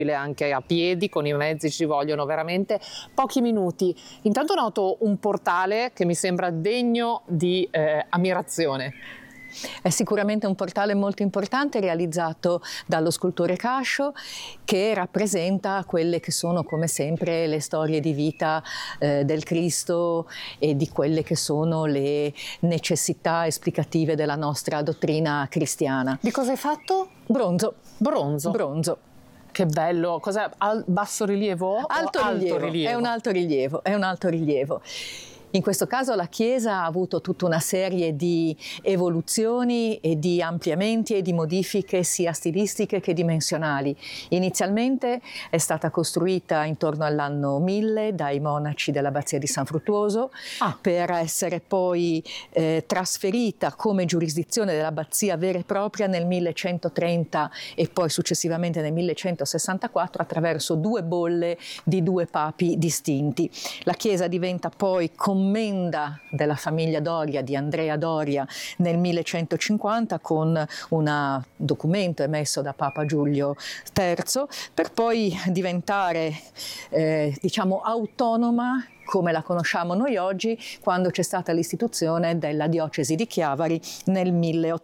anche a piedi, con i mezzi ci vogliono veramente pochi minuti. Intanto noto un portale che mi sembra degno di ammirazione. È sicuramente un portale molto importante realizzato dallo scultore Cascio, che rappresenta quelle che sono come sempre le storie di vita del Cristo e di quelle che sono le necessità esplicative della nostra dottrina cristiana. Di cosa è fatto? Bronzo. Bronzo? Bronzo. Che bello, cos'è? Basso rilievo? Alto rilievo? È un alto rilievo, è un alto rilievo. In questo caso la Chiesa ha avuto tutta una serie di evoluzioni e di ampliamenti e di modifiche sia stilistiche che dimensionali. Inizialmente è stata costruita intorno all'anno 1000 dai monaci dell'abbazia di San Fruttuoso per essere poi trasferita come giurisdizione dell'abbazia vera e propria nel 1130 e poi successivamente nel 1164 attraverso due bolle di due papi distinti. La Chiesa diventa poi commenda della famiglia Doria, di Andrea Doria, nel 1150 con un documento emesso da Papa Giulio III, per poi diventare diciamo autonoma come la conosciamo noi oggi, quando c'è stata l'istituzione della diocesi di Chiavari nel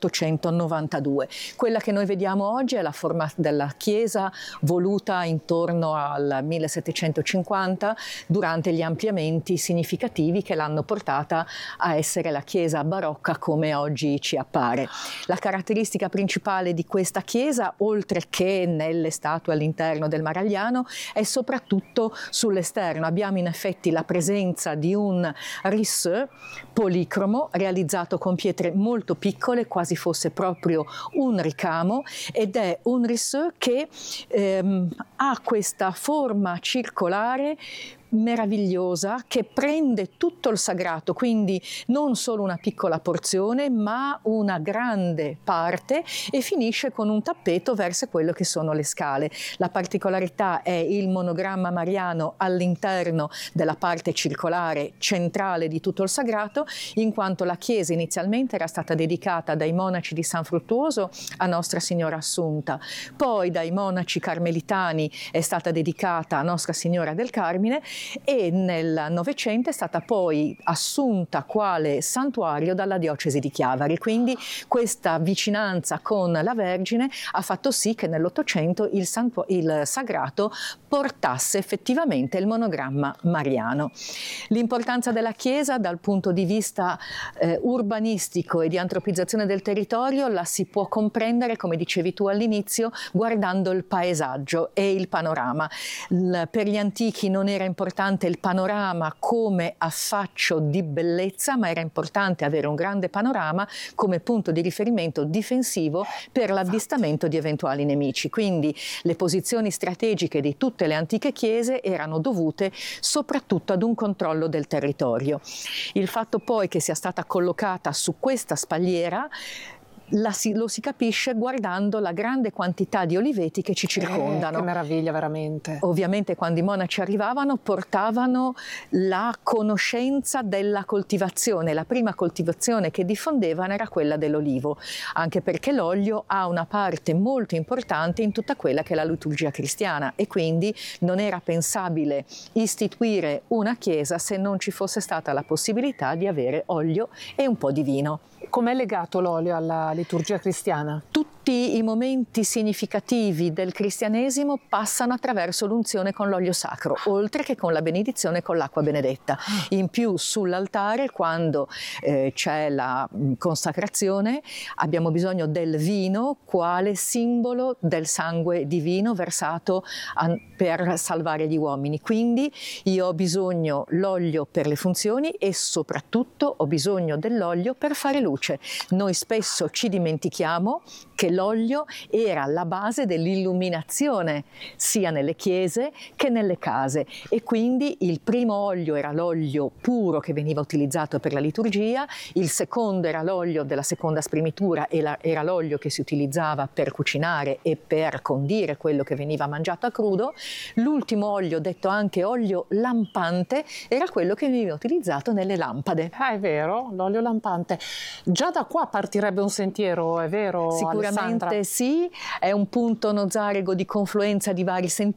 1892. Quella che noi vediamo oggi è la forma della chiesa voluta intorno al 1750 durante gli ampliamenti significativi che l'hanno portata a essere la chiesa barocca come oggi ci appare. La caratteristica principale di questa chiesa, oltre che nelle statue all'interno del Maragliano, è soprattutto sull'esterno. Abbiamo in effetti la presenza di un risseux policromo realizzato con pietre molto piccole, quasi fosse proprio un ricamo, ed è un risseux che ha questa forma circolare meravigliosa che prende tutto il sagrato, quindi non solo una piccola porzione ma una grande parte, e finisce con un tappeto verso quello che sono le scale. La particolarità è il monogramma mariano all'interno della parte circolare centrale di tutto il sagrato, in quanto la chiesa inizialmente era stata dedicata dai monaci di San Fruttuoso a Nostra Signora Assunta, poi dai monaci carmelitani è stata dedicata a Nostra Signora del Carmine, e nel Novecento è stata poi assunta quale santuario dalla diocesi di Chiavari. Quindi questa vicinanza con la Vergine ha fatto sì che nell'Ottocento il sagrato portasse effettivamente il monogramma mariano. L'importanza della chiesa dal punto di vista urbanistico e di antropizzazione del territorio la si può comprendere, come dicevi tu all'inizio, guardando il paesaggio e il panorama. Per gli antichi non era importante il panorama come affaccio di bellezza, ma era importante avere un grande panorama come punto di riferimento difensivo per l'avvistamento di eventuali nemici. Quindi le posizioni strategiche di tutte le antiche chiese erano dovute soprattutto ad un controllo del territorio. Il fatto poi che sia stata collocata su questa spalliera lo si capisce guardando la grande quantità di oliveti che ci circondano. Che meraviglia, veramente. Ovviamente quando i monaci arrivavano portavano la conoscenza della coltivazione. La prima coltivazione che diffondevano era quella dell'olivo, anche perché l'olio ha una parte molto importante in tutta quella che è la liturgia cristiana, e quindi non era pensabile istituire una chiesa se non ci fosse stata la possibilità di avere olio e un po' di vino. Com'è legato l'olio alla liturgia cristiana? Tutti i momenti significativi del cristianesimo passano attraverso l'unzione con l'olio sacro, oltre che con la benedizione con l'acqua benedetta. In più sull'altare, quando c'è la consacrazione, abbiamo bisogno del vino quale simbolo del sangue divino versato per salvare gli uomini. Quindi io ho bisogno dell'olio per le funzioni e soprattutto ho bisogno dell'olio per fare luce. Noi spesso ci dimentichiamo che l'olio era la base dell'illuminazione sia nelle chiese che nelle case, e quindi il primo olio era l'olio puro che veniva utilizzato per la liturgia, il secondo era l'olio della seconda spremitura e era l'olio che si utilizzava per cucinare e per condire quello che veniva mangiato a crudo, l'ultimo olio, detto anche olio lampante, era quello che veniva utilizzato nelle lampade. È vero, l'olio lampante. Già da qua partirebbe un sentiero, è vero? Sicuramente Sicuramente sì, è un punto nozarego di confluenza di vari sentieri.